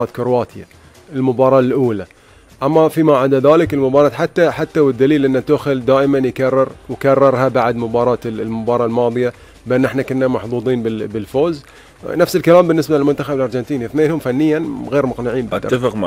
كرواتيا المباراة الأولى. أما فيما عدا ذلك المباراة حتى والدليل أن توخيل دائما يكرر وكررها بعد المباراة الماضية بأن احنا كنا محظوظين بالفوز. نفس الكلام بالنسبة للمنتخب الأرجنتيني، اثنينهم فنيا غير مقنعين. أتفق